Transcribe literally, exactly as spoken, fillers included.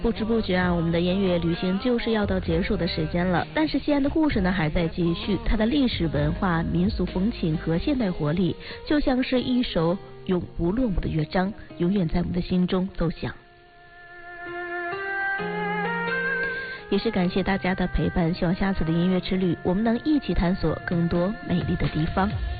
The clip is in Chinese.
不知不觉啊，我们的音乐旅行就是要到结束的时间了。但是西安的故事呢还在继续，它的历史文化、民俗风情和现代活力，就像是一首永不落幕的乐章，永远在我们的心中奏响。也是感谢大家的陪伴，希望下次的音乐之旅，我们能一起探索更多美丽的地方。